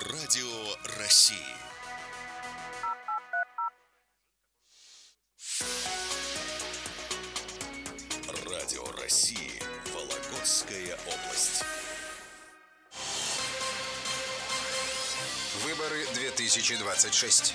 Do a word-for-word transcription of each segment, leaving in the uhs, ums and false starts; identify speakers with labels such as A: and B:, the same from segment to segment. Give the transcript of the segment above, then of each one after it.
A: Радио России. Радио России. Вологодская область.
B: Выборы две тысячи двадцать шесть.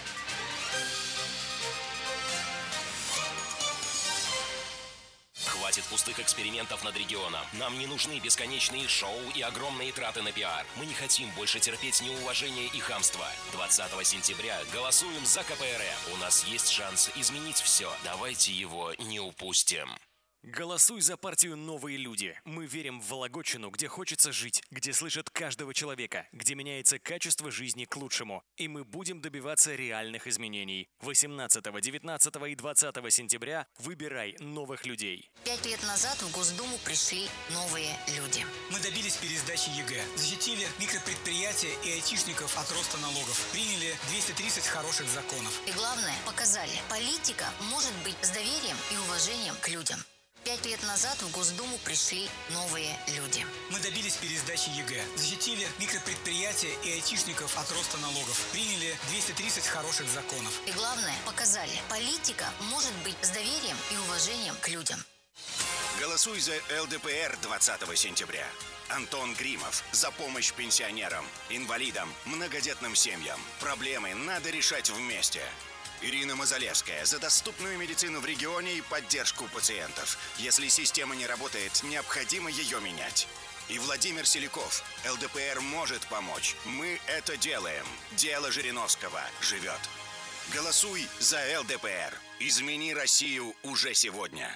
C: Хватит пустых экспериментов над регионом. Нам не нужны бесконечные шоу и огромные траты на пиар. Мы не хотим больше терпеть неуважение и хамство. двадцатого сентября голосуем за ка пэ эр эм. У нас есть шанс изменить все. Давайте его не упустим.
D: Голосуй за партию «Новые люди». Мы верим в Вологодчину, где хочется жить, где слышат каждого человека, где меняется качество жизни к лучшему. И мы будем добиваться реальных изменений. восемнадцатого, девятнадцатого и двадцатого сентября выбирай новых людей.
E: Пять лет назад в Госдуму пришли новые люди.
F: Мы добились пересдачи е гэ, защитили микропредприятия и айтишников от роста налогов, приняли двести тридцать хороших законов.
E: И главное, показали, политика может быть с доверием и уважением к людям. Пять лет назад в Госдуму пришли новые люди.
F: Мы добились пересдачи е гэ, защитили микропредприятия и айтишников от роста налогов, приняли двести тридцать хороших законов.
E: И главное, показали, политика может быть с доверием и уважением к людям.
G: Голосуй за эл дэ пэ эр двадцатого сентября. Антон Гримов за помощь пенсионерам, инвалидам, многодетным семьям. Проблемы надо решать вместе. Ирина Мазалевская за доступную медицину в регионе и поддержку пациентов. Если система не работает, необходимо ее менять. И Владимир Селяков. эл дэ пэ эр может помочь. Мы это делаем. Дело Жириновского живет. Голосуй за эл дэ пэ эр. Измени Россию уже сегодня.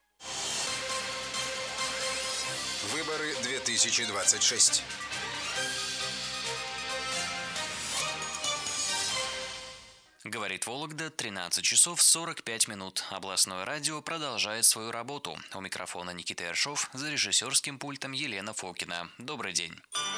B: Выборы две тысячи двадцать шесть.
H: Говорит Вологда, тринадцать часов сорок пять минут. Областное радио продолжает свою работу. У микрофона Никита Ершов, за режиссерским пультом Елена Фокина. Добрый день.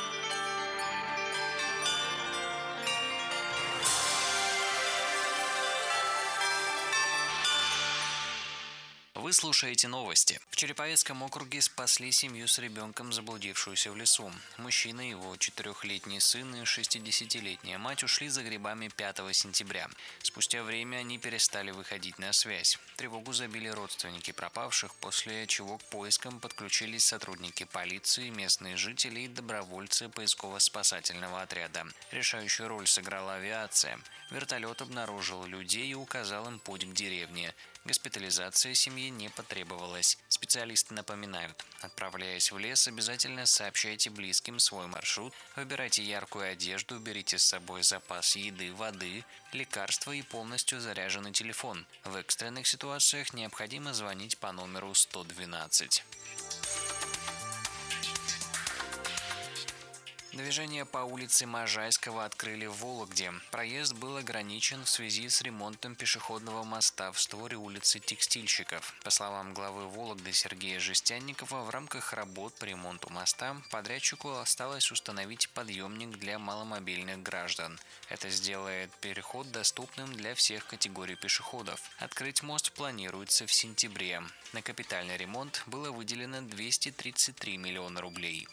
H: Вы слушаете новости. В Череповецком округе спасли семью с ребенком, заблудившуюся в лесу. Мужчина, его четырехлетний сын и шестидесятилетняя мать ушли за грибами пятого сентября. Спустя время они перестали выходить на связь. Тревогу забили родственники пропавших, после чего к поискам подключились сотрудники полиции, местные жители и добровольцы поисково-спасательного отряда. Решающую роль сыграла авиация. Вертолет обнаружил людей и указал им путь к деревне. Госпитализация семьи не потребовалась. Специалисты напоминают, отправляясь в лес, обязательно сообщайте близким свой маршрут, выбирайте яркую одежду, берите с собой запас еды, воды, лекарства и полностью заряженный телефон. В экстренных ситуациях необходимо звонить по номеру сто двенадцать. Движение по улице Можайского открыли в Вологде. Проезд был ограничен в связи с ремонтом пешеходного моста в створе улицы Текстильщиков. По словам главы Вологды Сергея Жестянникова, в рамках работ по ремонту моста подрядчику осталось установить подъемник для маломобильных граждан. Это сделает переход доступным для всех категорий пешеходов. Открыть мост планируется в сентябре. На капитальный ремонт было выделено двести тридцать три миллиона рублей.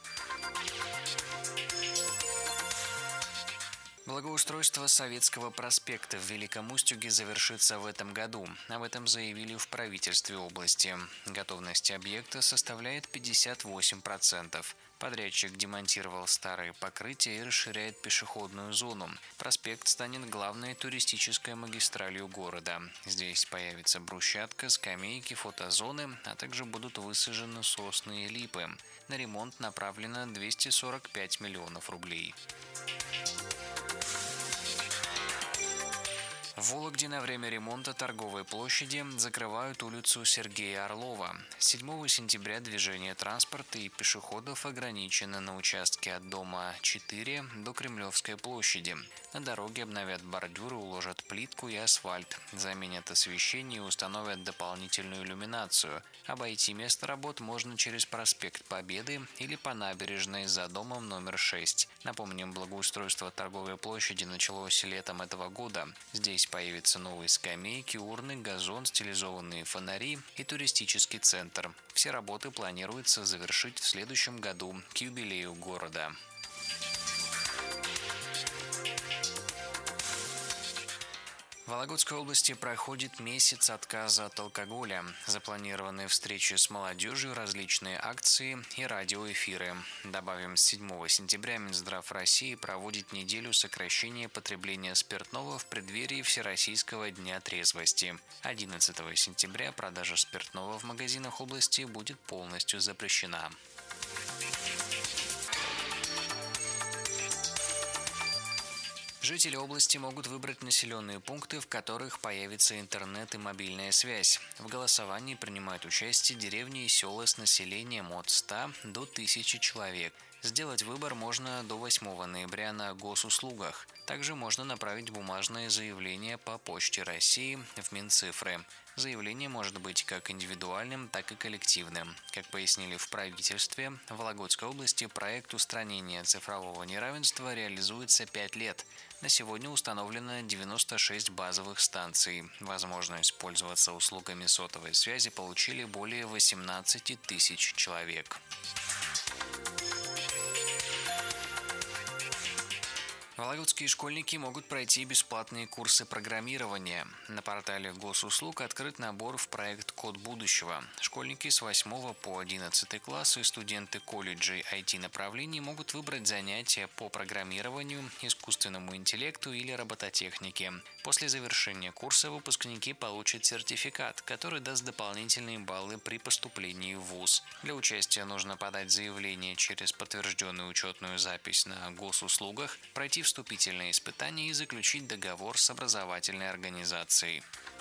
H: Благоустройство Советского проспекта в Великом Устюге завершится в этом году. Об этом заявили в правительстве области. Готовность объекта составляет пятьдесят восемь процентов. Подрядчик демонтировал старые покрытия и расширяет пешеходную зону. Проспект станет главной туристической магистралью города. Здесь появится брусчатка, скамейки, фотозоны, а также будут высажены сосны и липы. На ремонт направлено двести сорок пять миллионов рублей. В Вологде на время ремонта торговой площади закрывают улицу Сергея Орлова. С седьмого сентября движение транспорта и пешеходов ограничено на участке от дома четыре до Кремлевской площади. На дороге обновят бордюры, уложат плитку и асфальт, заменят освещение и установят дополнительную иллюминацию. Обойти место работ можно через проспект Победы или по набережной за домом номер шесть. Напомним, благоустройство торговой площади началось летом этого года. Здесь появятся новые скамейки, урны, газон, стилизованные фонари и туристический центр. Все работы планируется завершить в следующем году к юбилею города. Вологодской области проходит месяц отказа от алкоголя. Запланированы встречи с молодежью, различные акции и радиоэфиры. Добавим, с седьмого сентября Минздрав России проводит неделю сокращения потребления спиртного в преддверии Всероссийского дня трезвости. одиннадцатого сентября продажа спиртного в магазинах области будет полностью запрещена. Жители области могут выбрать населенные пункты, в которых появится интернет и мобильная связь. В голосовании принимают участие деревни и села с населением от ста до тысячи человек. Сделать выбор можно до восьмого ноября на госуслугах. Также можно направить бумажное заявление по Почте России в Минцифры. Заявление может быть как индивидуальным, так и коллективным. Как пояснили в правительстве, в Вологодской области проект устранения цифрового неравенства реализуется пять лет. На сегодня установлено девяносто шесть базовых станций. Возможность пользоваться услугами сотовой связи получили более восемнадцати тысяч человек. Вологодские школьники могут пройти бесплатные курсы программирования. На портале госуслуг открыт набор в проект «Код будущего». Школьники с восьмого по одиннадцатый класс и студенты колледжей ай ти-направлений могут выбрать занятия по программированию, искусственному интеллекту или робототехнике. После завершения курса выпускники получат сертификат, который даст дополнительные баллы при поступлении в вуз. Для участия нужно подать заявление через подтвержденную учетную запись на госуслугах, пройти вступительные испытания и заключить договор с образовательной организацией.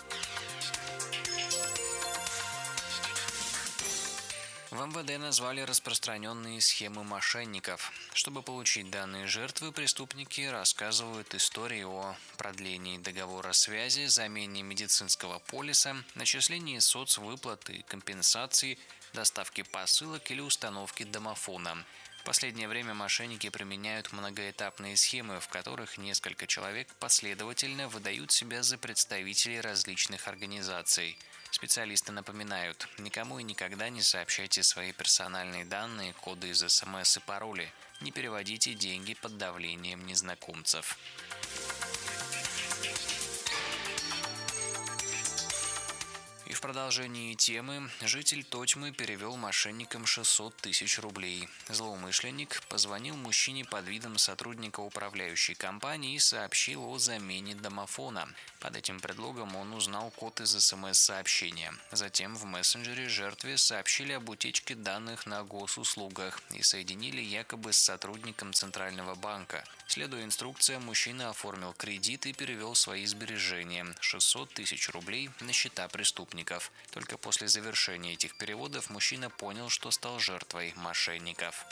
H: В эм вэ дэ назвали распространенные схемы мошенников. Чтобы получить данные жертвы, преступники рассказывают истории о продлении договора связи, замене медицинского полиса, начислении соцвыплат и компенсаций, доставке посылок или установке домофона. В последнее время мошенники применяют многоэтапные схемы, в которых несколько человек последовательно выдают себя за представителей различных организаций. Специалисты напоминают, никому и никогда не сообщайте свои персональные данные, коды из эс эм эс и пароли. Не переводите деньги под давлением незнакомцев. И в продолжении темы житель Тотьмы перевел мошенникам шестьсот тысяч рублей. Злоумышленник позвонил мужчине под видом сотрудника управляющей компании и сообщил о замене домофона. Под этим предлогом он узнал код из эс эм эс-сообщения. Затем в мессенджере жертве сообщили об утечке данных на госуслугах и соединили якобы с сотрудником Центрального банка. Следуя инструкциям, мужчина оформил кредит и перевел свои сбережения – шестьсот тысяч рублей – на счета преступников. Только после завершения этих переводов мужчина понял, что стал жертвой мошенников.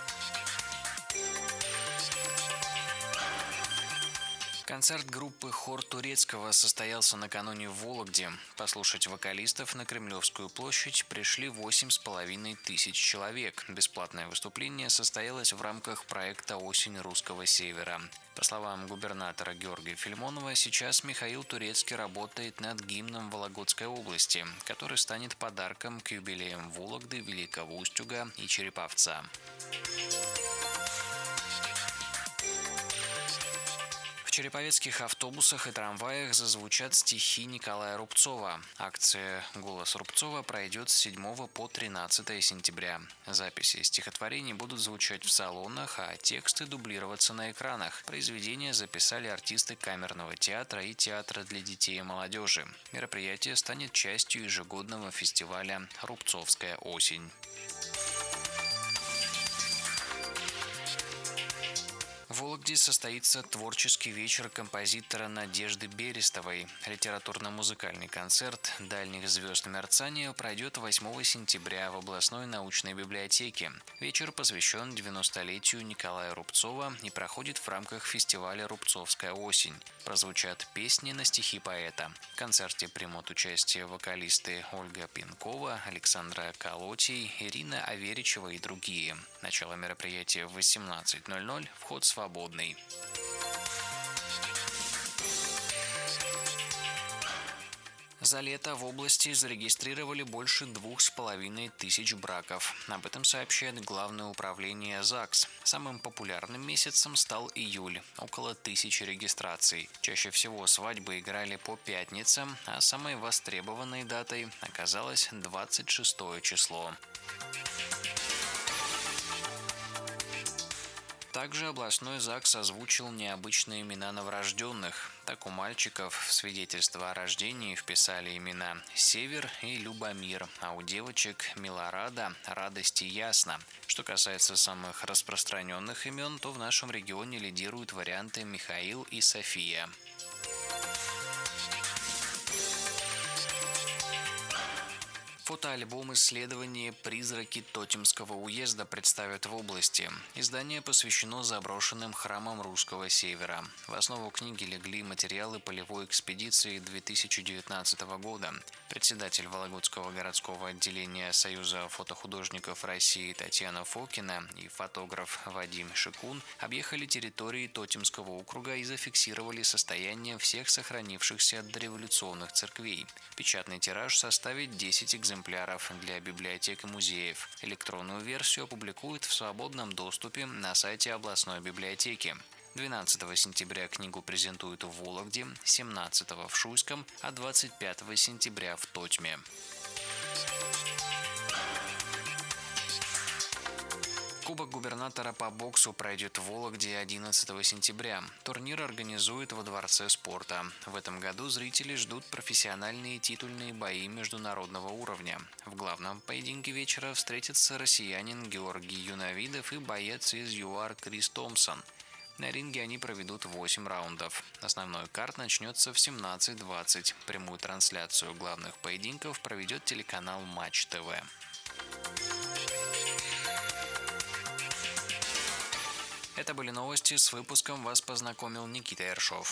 H: Концерт группы «Хор Турецкого» состоялся накануне в Вологде. Послушать вокалистов на Кремлевскую площадь пришли восемь с половиной тысяч человек. Бесплатное выступление состоялось в рамках проекта «Осень русского севера». По словам губернатора Георгия Филимонова, сейчас Михаил Турецкий работает над гимном Вологодской области, который станет подарком к юбилеям Вологды, Великого Устюга и Череповца. В череповецких автобусах и трамваях зазвучат стихи Николая Рубцова. Акция «Голос Рубцова» пройдет с седьмого по тринадцатое сентября. Записи стихотворений будут звучать в салонах, а тексты дублироваться на экранах. Произведения записали артисты камерного театра и театра для детей и молодежи. Мероприятие станет частью ежегодного фестиваля «Рубцовская осень». В Вологде состоится творческий вечер композитора Надежды Берестовой. Литературно-музыкальный концерт «Дальних звезд мерцания» пройдет восьмого сентября в областной научной библиотеке. Вечер посвящен девяностолетию Николая Рубцова и проходит в рамках фестиваля «Рубцовская осень». Прозвучат песни на стихи поэта. В концерте примут участие вокалисты Ольга Пинкова, Александра Колотий, Ирина Аверичева и другие. Начало мероприятия в восемнадцать ноль ноль, вход свободный. За лето в области зарегистрировали больше двух с половиной тысяч браков. Об этом сообщает Главное управление ЗАГС. Самым популярным месяцем стал июль – около тысячи регистраций. Чаще всего свадьбы играли по пятницам, а самой востребованной датой оказалось двадцать шестое число. Также областной ЗАГС озвучил необычные имена новорожденных. Так у мальчиков в свидетельство о рождении вписали имена Север и Любомир, а у девочек Милорада, Радость и Ясно. Что касается самых распространенных имен, то в нашем регионе лидируют варианты Михаил и София. Фотоальбом исследования «Призраки Тотемского уезда» представят в области. Издание посвящено заброшенным храмам Русского Севера. В основу книги легли материалы полевой экспедиции две тысячи девятнадцатого года. Председатель Вологодского городского отделения Союза фотохудожников России Татьяна Фокина и фотограф Вадим Шикун объехали территории Тотемского округа и зафиксировали состояние всех сохранившихся дореволюционных церквей. Печатный тираж составит десять экземпляров для библиотек и музеев. Электронную версию опубликуют в свободном доступе на сайте областной библиотеки. двенадцатого сентября книгу презентуют в Вологде, семнадцатого в Шуйском, а двадцать пятого сентября в Тотьме. Кубок губернатора по боксу пройдет в Вологде одиннадцатого сентября. Турнир организует во Дворце спорта. В этом году зрители ждут профессиональные титульные бои международного уровня. В главном поединке вечера встретятся россиянин Георгий Юнавидов и боец из ЮАР Крис Томпсон. На ринге они проведут восемь раундов. Основной карт начнется в семнадцать двадцать. Прямую трансляцию главных поединков проведет телеканал Матч ТВ. Это были новости. С выпуском вас познакомил Никита Ершов.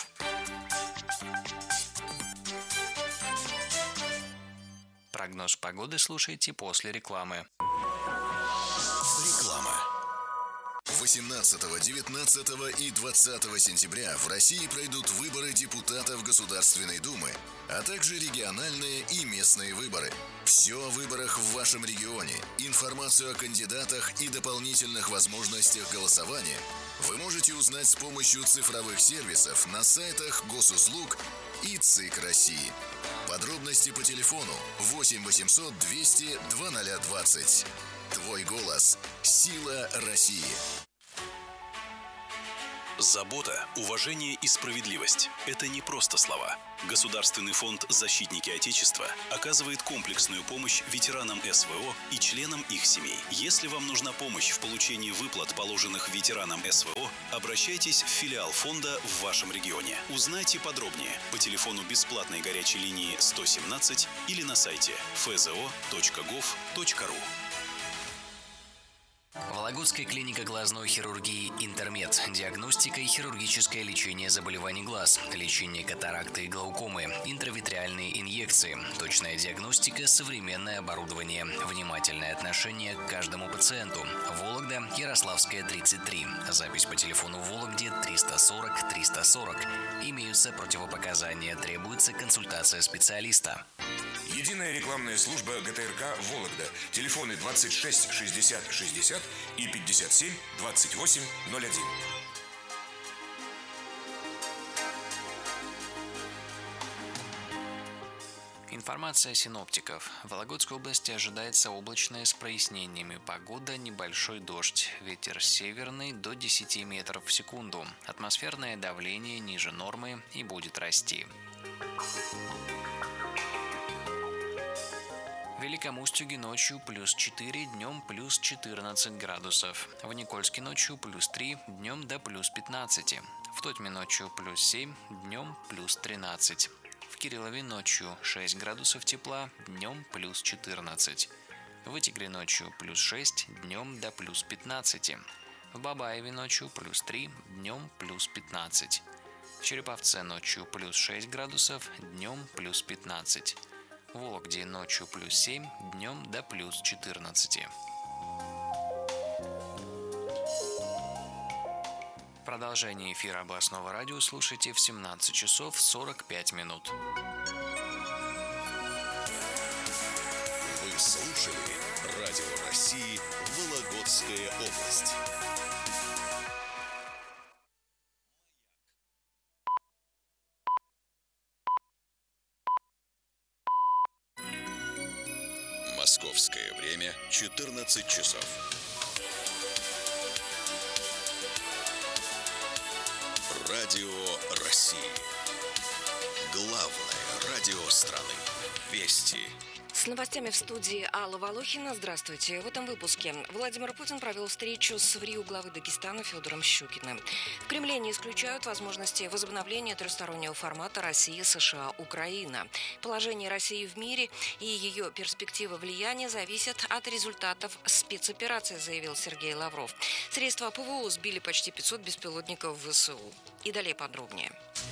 H: Прогноз погоды слушайте после рекламы.
A: Реклама. восемнадцатого, девятнадцатого и двадцатого сентября в России пройдут выборы депутатов Государственной Думы, а также региональные и местные выборы. Все о выборах в вашем регионе, информацию о кандидатах и дополнительных возможностях голосования вы можете узнать с помощью цифровых сервисов на сайтах Госуслуг и ЦИК России. Подробности по телефону восемь восемьсот двести двадцать двадцать. Твой голос – сила России.
I: Забота, уважение и справедливость – это не просто слова. Государственный фонд «Защитники Отечества» оказывает комплексную помощь ветеранам СВО и членам их семей. Если вам нужна помощь в получении выплат, положенных ветеранам СВО, обращайтесь в филиал фонда в вашем регионе. Узнайте подробнее по телефону бесплатной горячей линии сто семнадцать или на сайте эф зэ о точка гов точка ру.
H: Вологодская клиника глазной хирургии «Интермед». Диагностика и хирургическое лечение заболеваний глаз, лечение катаракты и глаукомы, интравитреальные инъекции, точная диагностика, современное оборудование, внимательное отношение к каждому пациенту. Вологда, Ярославская, тридцать три. Запись по телефону в Вологде триста сорок триста сорок. Имеются противопоказания, требуется консультация специалиста.
J: Единая рекламная служба гэ тэ эр ка Вологда. Телефоны двадцать шесть шестьдесят шестьдесят и пятьдесят семь двадцать восемь ноль один.
H: Информация синоптиков. В Вологодской области ожидается облачная с прояснениями. Погода – небольшой дождь. Ветер северный до десяти метров в секунду. Атмосферное давление ниже нормы и будет расти. В Великом Устюге ночью плюс четыре, днем плюс четырнадцать градусов. В Никольске ночью плюс три, днем до плюс пятнадцати. В Тотьме ночью плюс семь, днем плюс тринадцать. В Кириллове ночью шесть градусов тепла, днем плюс четырнадцать. В Вытегре ночью плюс шесть, днем до плюс пятнадцати. В Бабаеве ночью плюс три, днем плюс пятнадцать. В Череповце ночью плюс шесть градусов, днем плюс пятнадцать. В Вологде ночью плюс семь, днем до плюс четырнадцати. Продолжение эфира областного радио слушайте в семнадцать часов сорок пять минут.
A: слушали Радио России Вологодская область. Московское время четырнадцать часов. Радио России. Главное радио страны. Вести.
K: С новостями в студии Алла Волохина. Здравствуйте. В этом выпуске Владимир Путин провел встречу с в Рио главой Дагестана Федором Щукиным. В Кремле не исключают возможности возобновления трехстороннего формата Россия, США, Украина. Положение России в мире и ее перспективы влияния зависят от результатов спецоперации, заявил Сергей Лавров. Средства ПВО сбили почти пятьсот беспилотников ВСУ. И далее подробнее.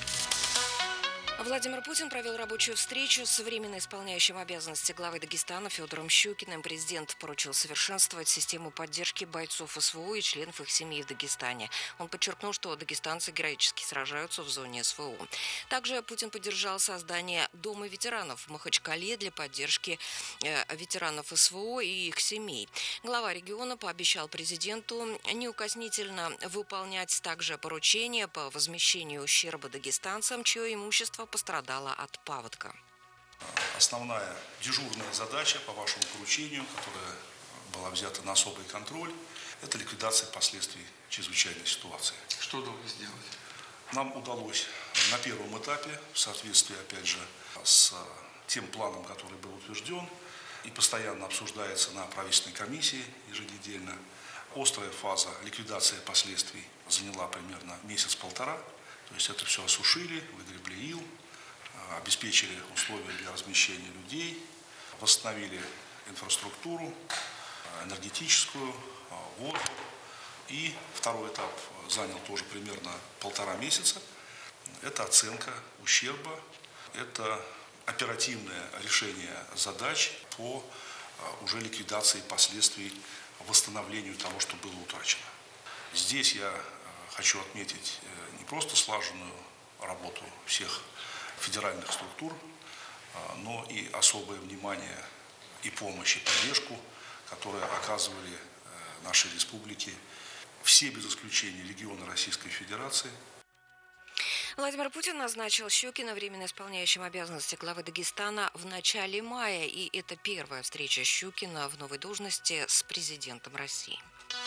K: Владимир Путин провел рабочую встречу с временно исполняющим обязанности главы Дагестана Федором Щукиным. Президент поручил совершенствовать систему поддержки бойцов СВО и членов их семей в Дагестане. Он подчеркнул, что дагестанцы героически сражаются в зоне СВО. Также Путин поддержал создание Дома ветеранов в Махачкале для поддержки э, ветеранов СВО и их семей. Глава региона пообещал президенту неукоснительно выполнять также поручения по возмещению ущерба дагестанцам, чье имущество пострадала от паводка.
L: Основная дежурная задача по вашему поручению, которая была взята на особый контроль, это ликвидация последствий чрезвычайной ситуации.
M: Что удалось сделать?
L: Нам удалось на первом этапе, в соответствии, опять же, с тем планом, который был утвержден и постоянно обсуждается на правительственной комиссии еженедельно, острая фаза ликвидации последствий заняла примерно месяц-полтора. То есть это все осушили, выгребли ил, обеспечили условия для размещения людей, восстановили инфраструктуру, энергетическую, воду. И второй этап занял тоже примерно полтора месяца. Это оценка ущерба, это оперативное решение задач по уже ликвидации последствий, восстановлению того, что было утрачено. Здесь я хочу отметить не просто слаженную работу всех федеральных структур, но и особое внимание и помощь, и поддержку, которые оказывали нашей республике все без исключения регионы Российской Федерации.
K: Владимир Путин назначил Щукина временно исполняющим обязанности главы Дагестана в начале мая, и это первая встреча Щукина в новой должности с президентом России.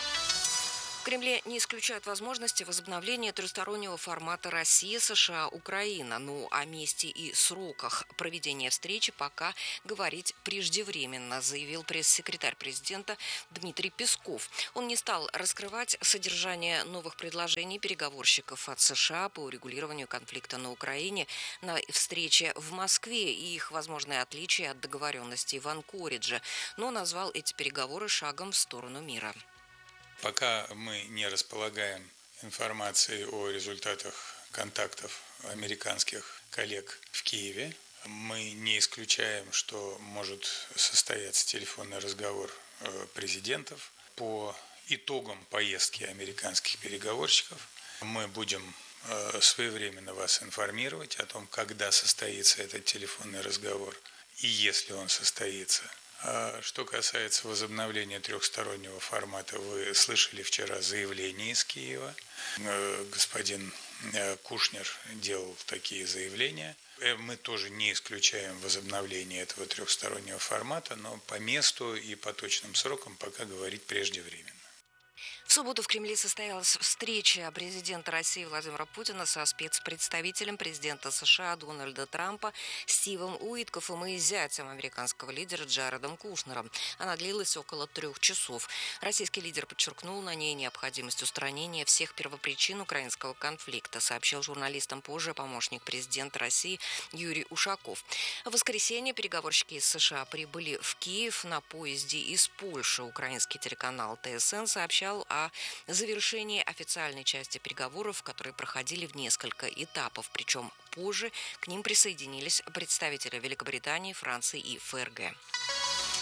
K: В Кремле не исключают возможности возобновления трехстороннего формата Россия, США, Украина. Но о месте и сроках проведения встречи пока говорить преждевременно, заявил пресс-секретарь президента Дмитрий Песков. Он не стал раскрывать содержание новых предложений переговорщиков от США по урегулированию конфликта на Украине на встрече в Москве и их возможные отличия от договоренностей в Анкоридже, но назвал эти переговоры шагом в сторону мира.
N: Пока мы не располагаем информацией о результатах контактов американских коллег в Киеве, мы не исключаем, что может состояться телефонный разговор президентов по итогам поездки американских переговорщиков. Мы будем своевременно вас информировать о том, когда состоится этот телефонный разговор и если он состоится. Что касается возобновления трехстороннего формата, вы слышали вчера заявление из Киева. Господин Кушнер делал такие заявления. Мы тоже не исключаем возобновление этого трехстороннего формата, но по месту и по точным срокам пока говорить преждевременно.
K: В субботу в Кремле состоялась встреча президента России Владимира Путина со спецпредставителем президента США Дональда Трампа Стивом Уиткофом и зятем американского лидера Джаредом Кушнером. Она длилась около трех часов. Российский лидер подчеркнул на ней необходимость устранения всех первопричин украинского конфликта, сообщил журналистам позже помощник президента России Юрий Ушаков. В воскресенье переговорщики из США прибыли в Киев на поезде из Польши. Украинский телеканал ТСН сообщал о о завершении официальной части переговоров, которые проходили в несколько этапов. Причем позже к ним присоединились представители Великобритании, Франции и ФРГ.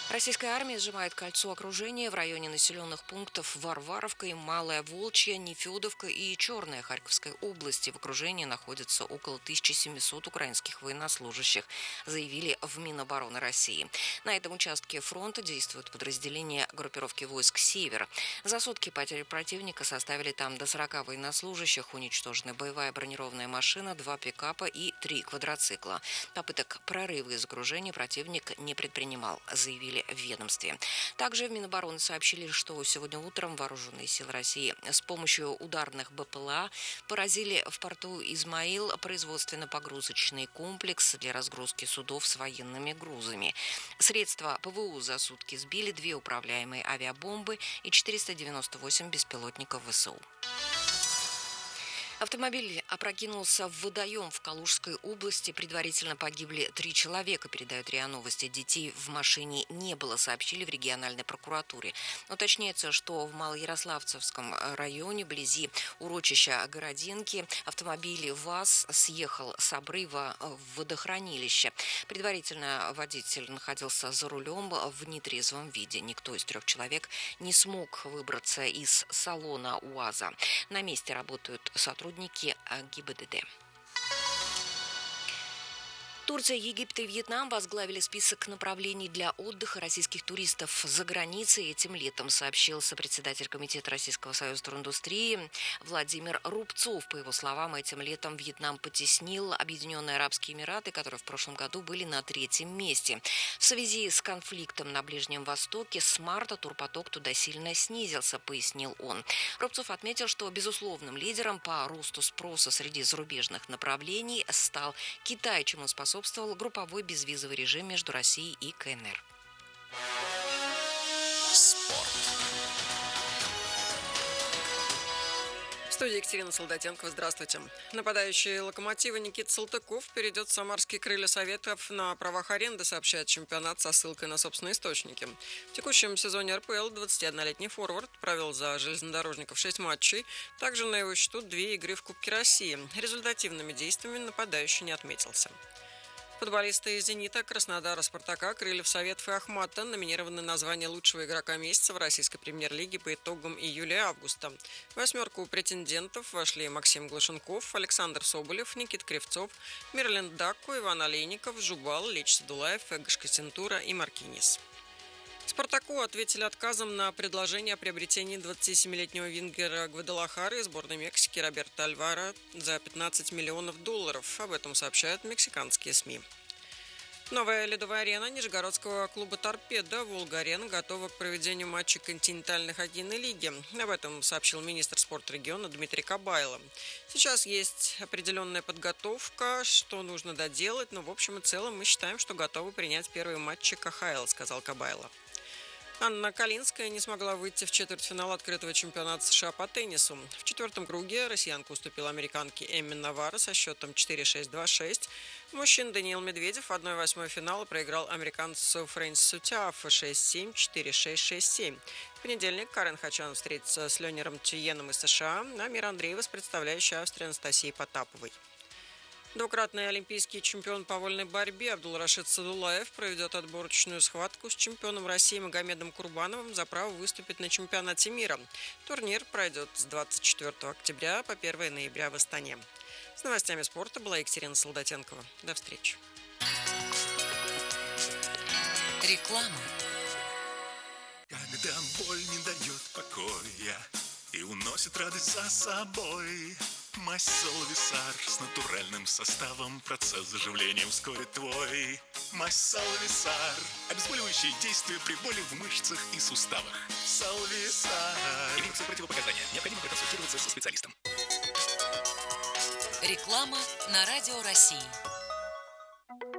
K: Российская армия сжимает кольцо окружения в районе населенных пунктов Варваровка и Малая Волчья, Нефедовка и Черная Харьковской области. В окружении находится около тысячи семисот украинских военнослужащих, заявили в Минобороны России. На этом участке фронта действуют подразделения группировки войск «Север». За сутки потери противника составили там до сорока военнослужащих, уничтожены боевая бронированная машина, два пикапа и три квадроцикла. Попыток прорыва из окружения противник не предпринимал, заявили в ведомстве. Также в Минобороны сообщили, что сегодня утром вооруженные силы России с помощью ударных БПЛА поразили в порту Измаил производственно-погрузочный комплекс для разгрузки судов с военными грузами. Средства ПВО за сутки сбили две управляемые авиабомбы и четыреста девяносто восемь беспилотников ВСУ. Автомобиль опрокинулся в водоем в Калужской области. Предварительно погибли три человека, передают РИА Новости. Детей в машине не было, сообщили в региональной прокуратуре. Уточняется, что в Малоярославцевском районе, вблизи урочища Городенки, автомобиль ВАЗ съехал с обрыва в водохранилище. Предварительно водитель находился за рулем в нетрезвом виде. Никто из трех человек не смог выбраться из салона УАЗа. На месте работают сотрудники Сотрудники ГИБДД. Турция, Египет и Вьетнам возглавили список направлений для отдыха российских туристов за границей этим летом, сообщил сопредседатель Комитета Российского союза туриндустрии Владимир Рубцов. По его словам, этим летом Вьетнам потеснил Объединенные Арабские Эмираты, которые в прошлом году были на третьем месте. В связи с конфликтом на Ближнем Востоке с марта турпоток туда сильно снизился, пояснил он. Рубцов отметил, что безусловным лидером по росту спроса среди зарубежных направлений стал Китай, чему способствовал групповой безвизовый режим между Россией и КНР.
M: Спорт. В студии Екатерина Солдатенкова. Здравствуйте. Нападающий «Локомотива» Никита Салтыков перейдет в самарские «Крылья Советов» на правах аренды, сообщает чемпионат со ссылкой на собственные источники. В текущем сезоне эр пэ эл двадцатиоднолетний форвард провел за железнодорожников шесть матчей. Также на его счету две игры в Кубке России. Результативными действиями нападающий не отметился. Футболисты из «Зенита», Краснодара, «Спартака», «Крыльев Советов» и «Ахмата» номинированы на звание лучшего игрока месяца в российской премьер-лиге по итогам июля и августа. В восьмерку претендентов вошли Максим Глашенков, Александр Соболев, Никит Кривцов, Мирлен Дакко, Иван Олейников, Жубал, Леч Садулаев, Эгош Кассентура и Маркинис. «Спартаку» ответили отказом на предложение о приобретении двадцатисемилетнего вингера Гвадалахары из сборной Мексики Роберто Альвара за пятнадцать миллионов долларов. Об этом сообщают мексиканские СМИ. Новая ледовая арена нижегородского клуба «Торпедо» «Волга-Арена» готова к проведению матчей континентальной хоккейной лиги. Об этом сообщил министр спорта региона Дмитрий Кабайло. Сейчас есть определенная подготовка, что нужно доделать, но в общем и целом мы считаем, что готовы принять первые матчи ка ха эл, сказал Кабайло. Анна Калинская не смогла выйти в четвертьфинал открытого чемпионата США по теннису. В четвертом круге россиянка уступила американке Эмми Наварро со счетом четыре-шесть, два-шесть. Мужчина Даниил Медведев в одной восьмой финала проиграл американцу Фрэнсису Тиаффе шесть-семь, четыре-шесть, шесть-семь. В понедельник Карен Хачан встретится с Ленером Тюеном из США, а Мира Андреева с представляющей Австрию Анастасией Потаповой. Двукратный олимпийский чемпион по вольной борьбе Абдулрашид Садулаев проведет отборочную схватку с чемпионом России Магомедом Курбановым за право выступить на чемпионате мира. Турнир пройдет с двадцать четвёртого октября по первого ноября в Астане. С новостями спорта была Екатерина Солдатенкова. До встречи.
O: Реклама.
P: Когда боль не дает покоя и уносит радость за собой, мазь Салвисар с натуральным составом, процесс заживления ускорит твой. Мазь Салвисар, обезболивающее действие при боли в мышцах и суставах. Салвисар.
C: Имеются противопоказания. Необходимо проконсультироваться со специалистом.
O: Реклама на Радио России.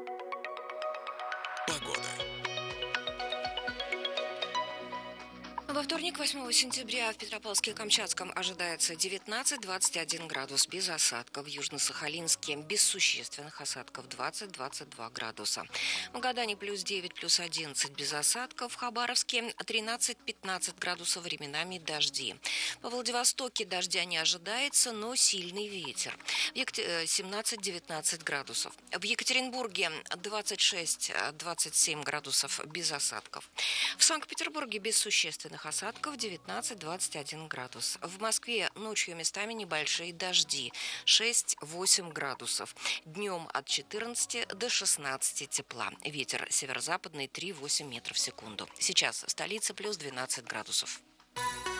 J: Погода.
K: В Во вторник, восьмого сентября, в Петропавловске-Камчатском ожидается девятнадцать - двадцать один градус без осадков. В Южно-Сахалинске без существенных осадков двадцать - двадцать два градуса. В Магадане плюс девять, плюс одиннадцать без осадков. В Хабаровске тринадцать - пятнадцать градусов, временами дожди. По Владивостоке дождя не ожидается, но сильный ветер. В Екат... семнадцать - девятнадцать градусов. В Екатеринбурге двадцать шесть - двадцать семь градусов без осадков. В Санкт-Петербурге без существенных осадков девятнадцать - двадцать один градус. В Москве ночью местами небольшие дожди шесть - восемь градусов. Днем от четырнадцати до шестнадцати тепла. Ветер северо-западный три - восемь метров в секунду. Сейчас в столице плюс двенадцать градусов.